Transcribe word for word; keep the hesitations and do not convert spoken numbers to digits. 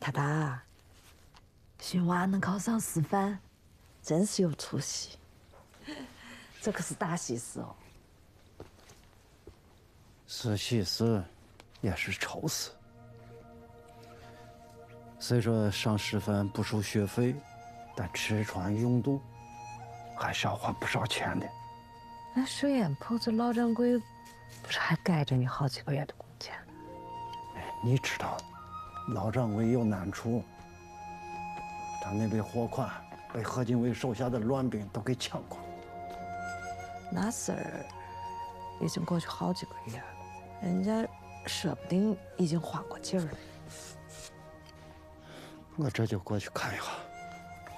大大，寻娃能考上师范，真是有出息。这可是大喜事哦。 是喜事，也是愁事。虽说上师范不收学费，但吃穿用度还是要花不少钱的。 那水烟铺子老掌柜不是还该着你好几个月的工钱？ 哎，你知道，老掌柜有难处，他那笔货款被何进伟手下的乱兵都给抢光了。 那事儿已经过去好几个月了，人家说不定已经缓过劲儿了。 我这就过去看一下。